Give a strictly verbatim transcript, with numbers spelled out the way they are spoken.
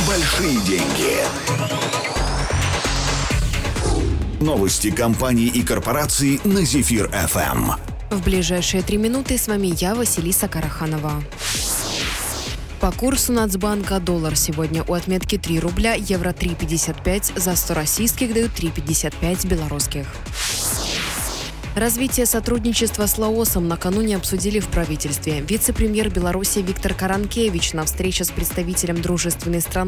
большие деньги. Новости компаний и корпораций на Зефир эф эм. В ближайшие три минуты с вами я, Василиса Караханова. По курсу Нацбанка доллар сегодня у отметки три рубля, евро три пятьдесят пять, за сто российских дают три пятьдесят пять белорусских. Развитие сотрудничества с Лаосом накануне обсудили в правительстве. Вице-премьер Беларуси Виктор Каранкевич на встрече с представителем дружественной страны